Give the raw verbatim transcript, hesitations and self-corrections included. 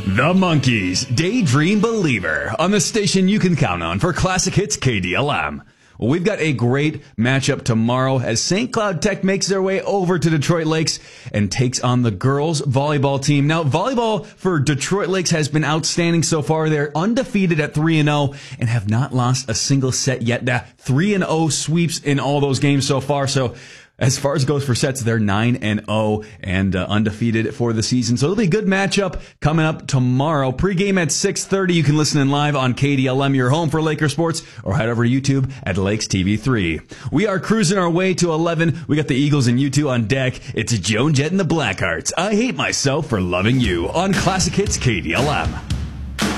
The Monkees, Daydream Believer, on the station you can count on for classic hits K D L M. Well, we've got a great matchup tomorrow as Saint Cloud Tech makes their way over to Detroit Lakes and takes on the girls volleyball team. Now, volleyball for Detroit Lakes has been outstanding so far. They're undefeated at three and oh and have not lost a single set yet. three and oh sweeps in all those games so far. So as far as goes for sets, they're nine and oh and uh, undefeated for the season. So it'll be a good matchup coming up tomorrow. Pre-game at six thirty. You can listen in live on K D L M, your home for Laker sports, or head over to YouTube at Lakes T V three. We are cruising our way to eleven. We got the Eagles and U two on deck. It's Joan Jett and the Blackhearts. I Hate Myself for Loving You on Classic Hits K D L M.